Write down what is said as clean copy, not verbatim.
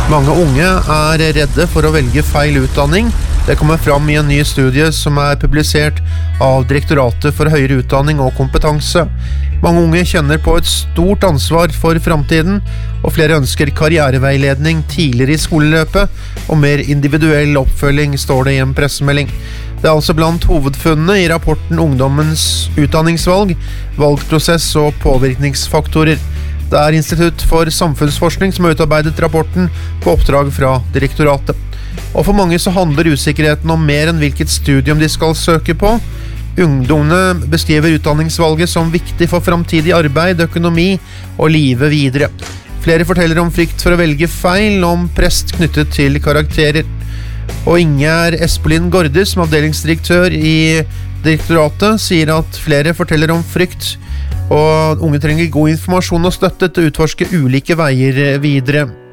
Mange unge er redde for å velge feil utdanning. Det kommer fram i en ny studie som er publisert av Direktoratet for høyere utdanning og kompetanse. Mange unge kjenner på et stort ansvar for fremtiden, og flere ønsker karriereveiledning tidligere i skoleløpet og mer individuell oppfølging, står det i en pressemelding. Det er altså blant hovedfunnene i rapporten Ungdommens utdanningsvalg, valgprosess og påvirkningsfaktorer. Det er Institutt for samfunnsforskning som har utarbeidet rapporten på oppdrag fra direktoratet. Og for mange så handler usikkerheten om mer enn hvilket studium de skal søke på. Ungdommene beskriver utdanningsvalget som viktig for fremtidig arbeid, økonomi og livet videre. Flere forteller om frykt for å velge feil, om press knyttet til karakterer. Og Inger Espelin Gaarder, som avdelingsdirektør i direktoratet, sier at flere forteller om frykt, og unge trenger god informasjon og støtte til å utforske ulike veier videre.